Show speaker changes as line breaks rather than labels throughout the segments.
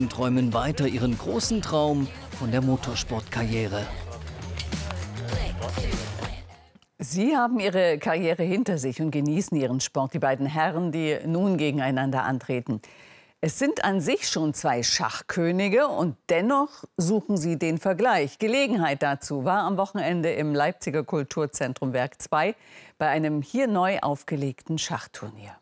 Träumen weiter ihren großen Traum von der Motorsportkarriere.
Sie haben Ihre Karriere hinter sich und genießen Ihren Sport, die beiden Herren, die nun gegeneinander antreten. Es sind an sich schon zwei Schachkönige und dennoch suchen Sie den Vergleich. Gelegenheit dazu war am Wochenende im Leipziger Kulturzentrum Werk 2 bei einem hier neu aufgelegten Schachturnier.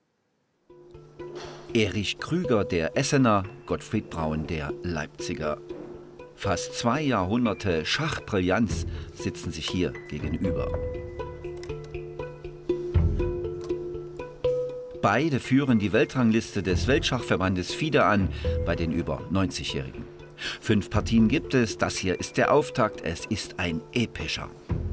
Erich Krüger, der Essener, Gottfried Braun, der Leipziger. Fast 2 Jahrhunderte Schachbrillanz sitzen sich hier gegenüber. Beide führen die Weltrangliste des Weltschachverbandes FIDE an bei den über 90-Jährigen. 5 Partien gibt es, das hier ist der Auftakt, es ist ein epischer.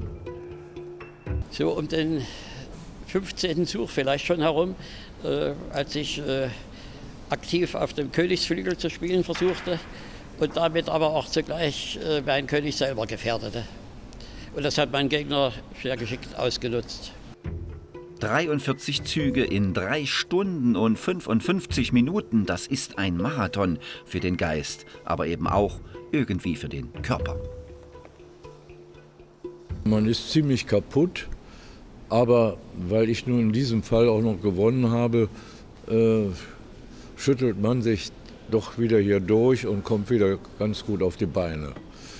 So um den 15. Zug vielleicht schon herum, als ich aktiv auf dem Königsflügel zu spielen versuchte und damit aber auch zugleich meinen König selber gefährdete. Und das hat mein Gegner sehr geschickt ausgenutzt.
43 Züge in 3 Stunden und 55 Minuten, das ist ein Marathon für den Geist, aber eben auch irgendwie für den Körper.
Man ist ziemlich kaputt, aber weil ich nun in diesem Fall auch noch gewonnen habe, schüttelt man sich doch wieder hier durch und kommt wieder ganz gut auf die Beine.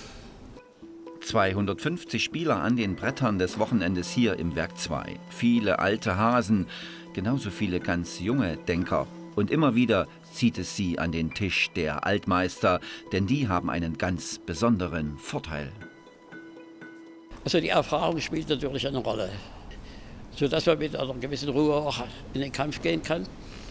250 Spieler an den Brettern des Wochenendes hier im Werk 2. Viele alte Hasen, genauso viele ganz junge Denker. Und immer wieder zieht es sie an den Tisch der Altmeister, denn die haben einen ganz besonderen Vorteil.
Also die Erfahrung spielt natürlich eine Rolle, sodass man mit einer gewissen Ruhe auch in den Kampf gehen kann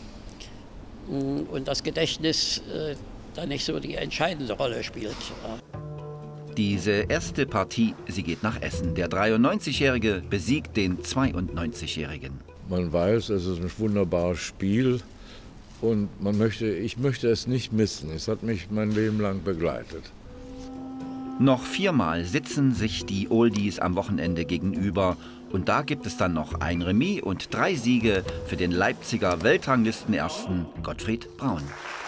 und das Gedächtnis dann nicht so die entscheidende Rolle spielt.
Diese erste Partie, sie geht nach Essen. Der 93-Jährige besiegt den 92-Jährigen.
Man weiß, es ist ein wunderbares Spiel und ich möchte es nicht missen. Es hat mich mein Leben lang begleitet.
Noch 4-mal sitzen sich die Oldies am Wochenende gegenüber. Und da gibt es dann noch ein Remis und 3 Siege für den Leipziger Weltranglistenersten Gottfried Braun.